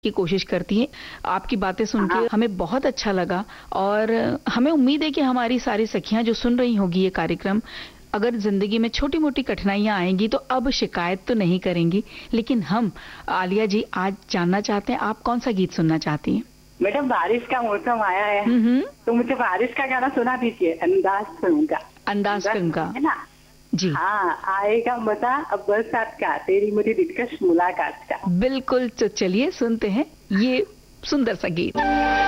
की कोशिश करती हैं। आपकी बातें सुन के हमें बहुत अच्छा लगा और हमें उम्मीद है कि हमारी सारी सखियां जो सुन रही होगी ये कार्यक्रम, अगर जिंदगी में छोटी मोटी कठिनाइयां आएंगी तो अब शिकायत तो नहीं करेंगी। लेकिन हम आलिया जी आज जानना चाहते हैं आप कौन सा गीत सुनना चाहती हैं? मैडम बारिश का मौसम आया है तो मुझे बारिश का गाना सुना दीजिए, अंदाज फिल्म का। अंदाज फिल्म का है ना जी। हाँ, आएगा मजा अब बरसात का, तेरी मेरी दिलकश मुलाकात का। बिल्कुल, तो चलिए सुनते हैं ये सुंदर सा गीत।